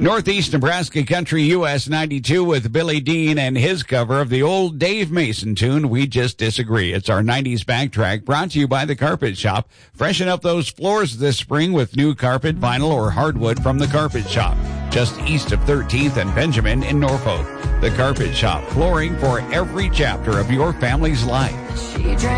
Northeast Nebraska Country US 92 with Billy Dean and his cover of the old Dave Mason tune, We Just Disagree. It's our 90s backtrack brought to you by The Carpet Shop. Freshen up those floors this spring with new carpet, vinyl, or hardwood from The Carpet Shop. Just east of 13th and Benjamin in Norfolk. The Carpet Shop, flooring for every chapter of your family's life.